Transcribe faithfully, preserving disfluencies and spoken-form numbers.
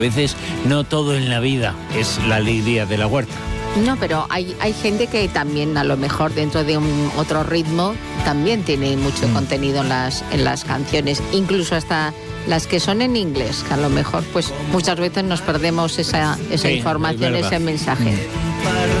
A veces no todo en la vida es la alegría de la huerta. No, pero hay, hay gente que también a lo mejor dentro de un otro ritmo también tiene mucho mm. contenido en las, en las canciones, incluso hasta las que son en inglés, que a lo mejor pues muchas veces nos perdemos esa, esa sí, información, ese mensaje. Mm.